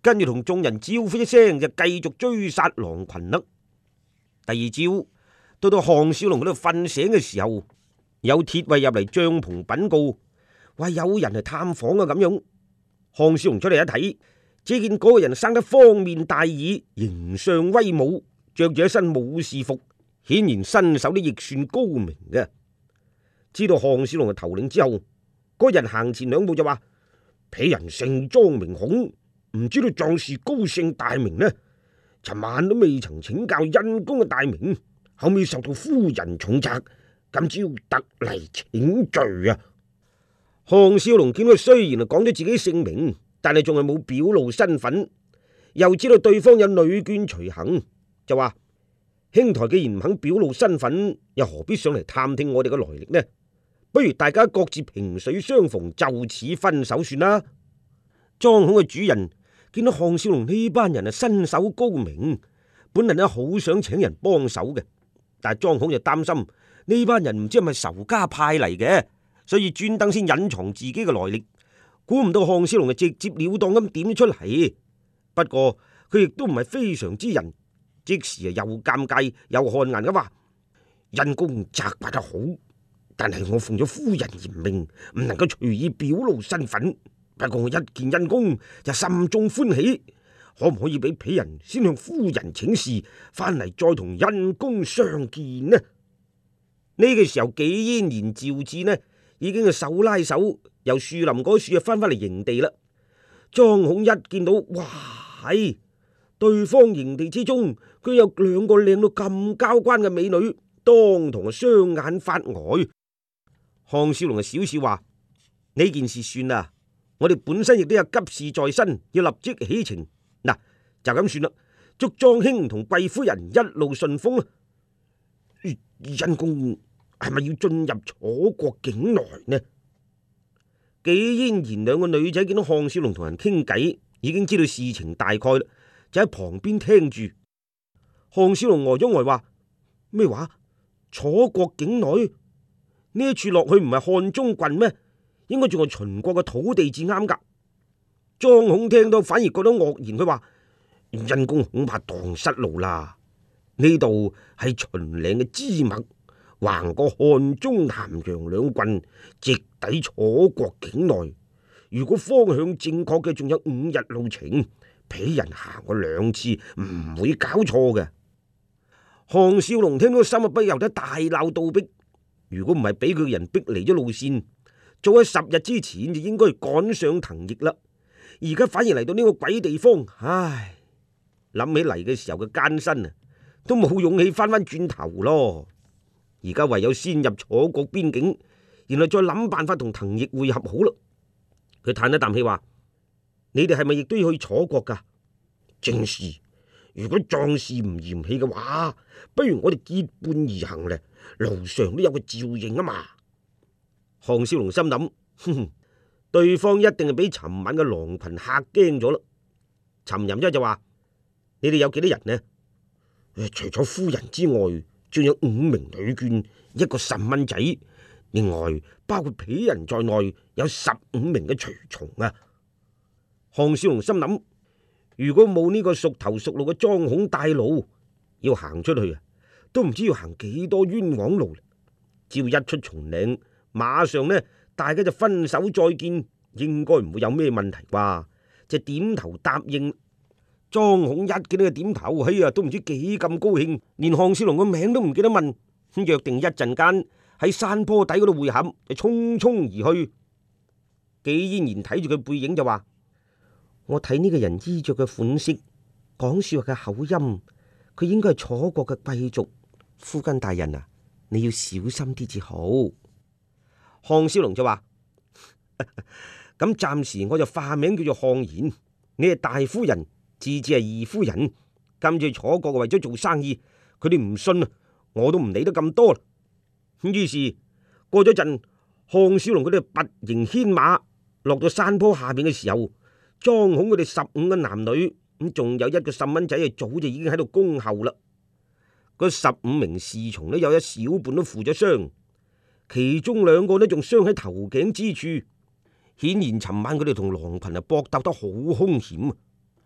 跟住同眾人招呼一聲，就繼續追殺狼群啦。第二朝到項少龍嗰度瞓醒嘅時候，有鐵衛入嚟帳篷稟告，話有人嚟探訪啊咁樣。項少龍出嚟一睇，只見嗰個人生得方面大耳，形相威武，着住一身武士服，顯然身手都亦算高明嘅。知道項少龍嘅頭領之後，嗰人行前兩步就話：鄙人姓莊名孔，唔知道壯士高姓大名呢？尋晚都未曾請教恩公嘅大名，後尾受到夫人重責，今朝特嚟請罪啊！項少龍見佢雖然講咗自己姓名，但係仲係冇表露身份，又知道對方有女眷隨行，就話：兄台既然唔肯表露身份，又何必上嚟探聽我哋嘅來歷呢？不如大家各自萍水相逢，就此分手算啦。莊孔嘅主人見到項少龍呢班人身手高明，本嚟好想請人幫手嘅，但係莊孔就擔心呢班人唔知係咪仇家派嚟嘅，所以專登先隱藏自己嘅來歷。估唔到項少龍就直接了當咁點咗出嚟。不過佢亦都唔係非常之人，即時又尷尬又汗顏咁話：恩公責罵得好，但係我奉咗夫人嚴命，唔能夠隨意表露身份。不過我一見恩公就心中歡喜，可唔可以俾鄙人先向夫人請示，翻嚟再同恩公相見呢？呢個時候，紀嫣然、趙志呢已經係手拉手由樹林嗰處翻返嚟營地啦。莊孔一見到，哇，係對方營地之中，佢有兩個靚到咁交關嘅美女，當堂雙眼發呆。項少龍就笑笑話：呢件事算啦，我哋本身亦都有急事在身，要立即起程。嗱，就咁算啦，祝莊兄同貴夫人一路順風啦。恩公係咪要進入楚國境內呢？紀嫣然兩個女仔見到項少龍同人傾偈，已經知道事情大概啦，就喺旁邊聽住。項少龍呆咗呆話：咩話？楚國境內呢一處落去唔係漢中郡咩？應該仲係秦國嘅土地至啱噶。莊孔聽到反而覺得愕然，佢話：恩公恐怕蕩失路啦。呢度係秦嶺嘅支脈，橫過漢中南陽兩郡，直抵楚國境內。如果方向正確嘅，仲有5日路程。鄙人行過2次，唔會搞錯嘅。項少龍聽到心不由得大鬧倒逼。如果唔係俾佢人逼離咗路線，早喺10日之前就應該趕上藤翼啦。而家反而嚟到呢個鬼地方，唉，諗起嚟嘅時候嘅艱辛啊，都冇勇氣翻轉頭咯。而家唯有先入楚國邊境，然後再諗辦法同藤翼會合好啦。佢嘆一啖氣話：你哋係咪亦都要去楚國噶？正是。如果壯士唔嫌棄嘅話，不如我哋結伴而行咧，路上都有個照應啊嘛。項少龍心諗：哼哼，對方一定係俾尋晚嘅狼群嚇驚咗啦。沉吟一就話：你哋有幾多人呢？除咗夫人之外，仲有5名女眷，一個細蚊仔，另外包括鄙人在內，有15名嘅隨從啊。項少龍心諗：如果冇呢個熟頭熟路嘅莊孔帶路，要行出去啊，都唔知要行幾多冤枉路。只要一出松嶺，馬上呢，大家就分手再見，應該唔會有咩問題啩？就點頭答應。莊孔一見到佢點頭，哎呀，都唔知幾咁高興，連項少龍個名都唔記得問。約定一陣間喺山坡底嗰度會合，就匆匆而去。紀嫣然睇住佢背影就話：我睇呢個人衣着嘅款式，講說話嘅口音，佢應該係楚國嘅貴族。夫君大人啊，你要小心啲至好。項少龍就話：咁暫時我就化名叫做項賢，你係大夫人，自係二夫人。今次楚國為咗做生意，佢哋唔信啊，我都唔理得咁多啦。於是過咗陣，項少龍佢哋拔營牽馬落到山坡下面嘅時候，莊孔佢哋15個男女，咁仲有一個細蚊仔，早就已經喺度恭候啦。嗰15名侍從呢，有一小半都負咗傷，其中2個呢仲傷喺頭頸之處，顯然尋晚佢哋同狼群搏鬥得好兇險啊！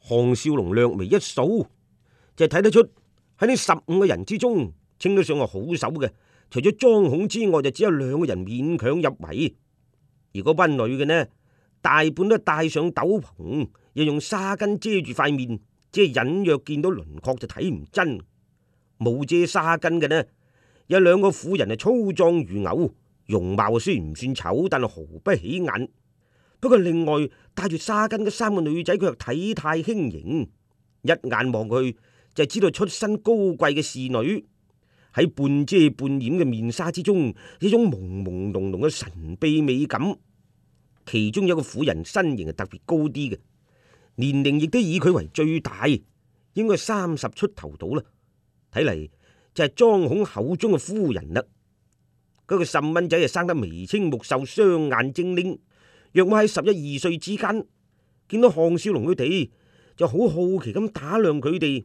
項少龍略微一數，就睇得出喺呢15個人之中，稱得上係好手嘅，除咗莊孔之外，就只有2個人勉強入圍。而嗰班女嘅呢，大半都戴上斗篷，又用紗巾遮住塊面，即係隱約見到輪廓就睇唔真。冇遮紗巾嘅呢，有2個婦人係粗壯如牛，容貌雖然唔算醜，但係毫不起眼。不過另外戴住紗巾嘅3個女仔，佢又體態輕盈，一眼望佢就知道出身高貴嘅侍女。喺半遮半掩嘅面紗之中，一種朦朦朧朧嘅神秘美感。其中有個婦人身形係特別高啲嘅，年齡亦都以佢為最大，應該30出頭到啦。睇嚟就係莊孔口中嘅夫人啦。嗰個細蚊仔係生得眉清目秀，雙眼精靈。若我喺11、12歲之間見到項少龍佢哋，就好好奇咁打量佢哋。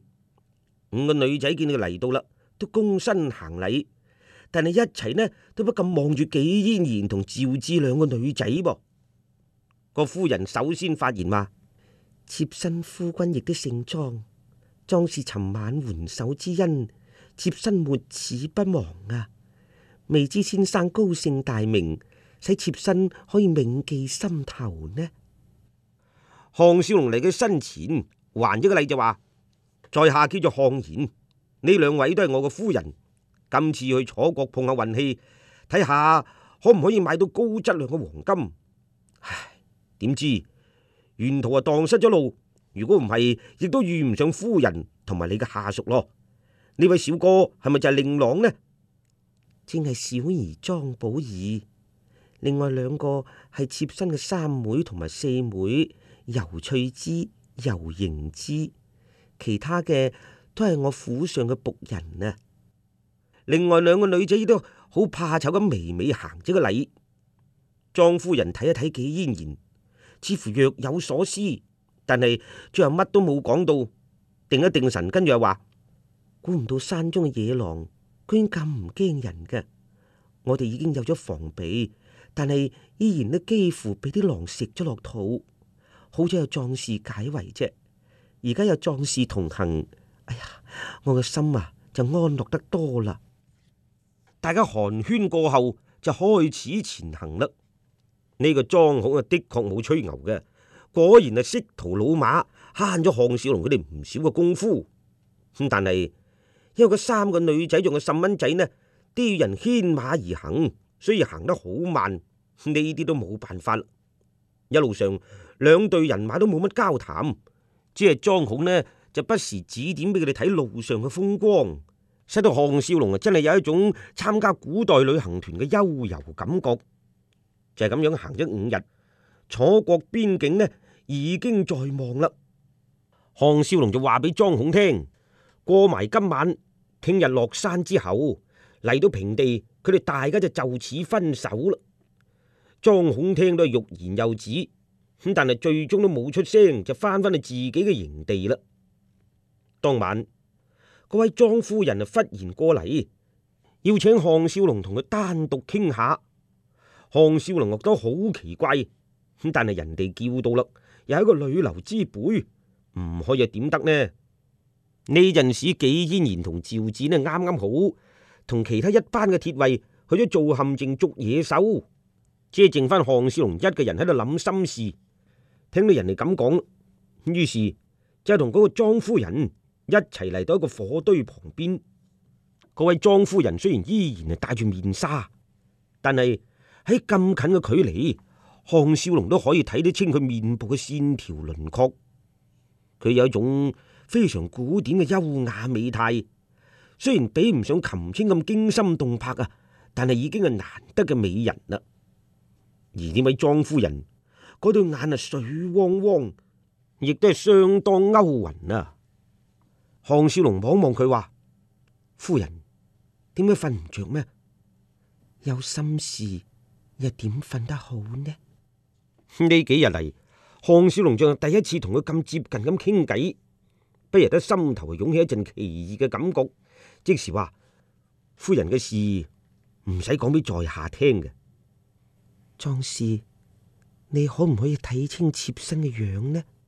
5個女仔見佢嚟到啦，都躬身行禮，但係一齊呢都不禁望住紀嫣然同趙志2個女仔噃。個夫人首先發言話：妾身夫君亦都姓莊，莊氏尋晚援手之恩，妾身沒齒不忘啊！未知先生高姓大名，使妾身可以銘記心頭呢？項少龍嚟佢身前還咗個禮就話：在下叫做項賢，呢2位都係我嘅夫人，今次去楚國碰下運氣，睇下可唔可以買到高質量嘅黃金。唉，點知沿途啊蕩失咗路，如果唔係，亦都遇唔上夫人同埋你嘅下屬咯。呢位小哥係咪就係令郎呢？正係小兒莊寶儀，另外2個係妾身嘅3妹同埋4妹，尤翠芝、尤凝之，其他嘅都係我府上嘅僕人啊。另外2個女仔都好怕醜咁微微行咗個禮。莊夫人睇一睇紀嫣然，似乎若有所思，但係最後乜都冇講到，定一定神，跟住又話：估唔到山中嘅野狼居然咁唔驚人嘅。我哋已經有咗防備，但係依然都幾乎俾啲狼食咗落肚。好彩有壯士解圍啫，而家有壯士同行，哎呀，我嘅心啊就安樂得多啦。大家寒暄過後就開始前行啦。呢個莊孔啊的確冇吹牛嘅，果然係識途老馬，慳咗項少龍佢哋唔少嘅功夫。但係因為嗰3個女仔仲有細蚊仔呢，都要人牽馬而行，所以行得好慢。呢啲都冇辦法。一路上2隊人馬都冇乜交談，只係莊孔呢就不時指點俾佢哋睇路上嘅風光，使到項少龍啊真係有一種參加古代旅行團嘅悠遊感覺。就係咁樣行咗5日，楚國邊境呢已經在望啦。項少龍就話俾莊孔聽，過埋今晚，聽日落山之後嚟到平地，佢哋大家就就此分手啦。莊孔聽到欲言又止，咁但係最終都冇出聲，就翻返去自己嘅營地啦。當晚，嗰位莊夫人啊忽然過嚟，要請項少龍同佢單獨傾下。項少龍覺得好奇怪，咁但係人哋叫到啦，又係一個女流之輩，唔可以點得呢？呢陣時紀嫣然同趙子呢啱啱好同其他一班嘅鐵衛去咗做陷阱捉野獸，即係剩翻項少龍一個人喺度諗心事。聽到人哋咁講，於是就同嗰個莊夫人一齊嚟到一個火堆旁邊。嗰位莊夫人雖然依然係戴住面紗，但係喺咁近嘅距離，項少龍都可以睇得清佢面部嘅線條輪廓。佢有一種非常古典嘅優雅美態，雖然比唔上琴清咁驚心動魄啊，但係已經係難得嘅美人啦。而呢位莊夫人嗰對眼啊水汪汪，亦都係相當勾魂啊。項少龍望望佢話：夫人點解瞓唔着咩？有心事又點瞓得好呢？呢幾日嚟，項少龍仲係第一次同佢咁接近咁傾偈，不由得心頭湧起一陣奇異嘅感覺，即時話：夫人嘅事唔使講俾在下聽嘅。莊士，你可唔可以睇清妾身嘅樣呢？